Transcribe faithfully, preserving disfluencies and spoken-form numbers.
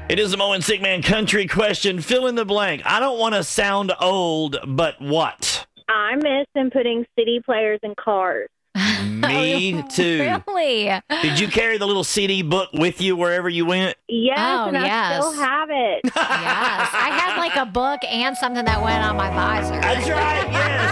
It is a Mo and Sick Man country question. Fill in the blank. I don't want to sound old, but what? I miss inputting C D players in cars. Me too. Really? Did you carry the little C D book with you wherever you went? Yes, Oh, and I yes. still have it. Yes. I had like a book and something that went on my visor. That's right, yes.